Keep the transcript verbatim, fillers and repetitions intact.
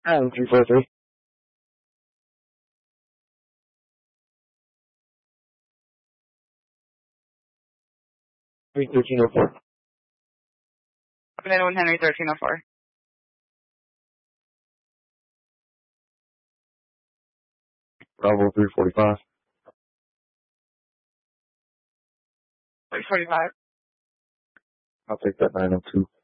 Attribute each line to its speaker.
Speaker 1: And three four three. Three thirteen oh four.
Speaker 2: Then one Henry thirteen oh four.
Speaker 1: Bravo three forty-five.
Speaker 2: three forty-five.
Speaker 1: I'll take that nine oh two.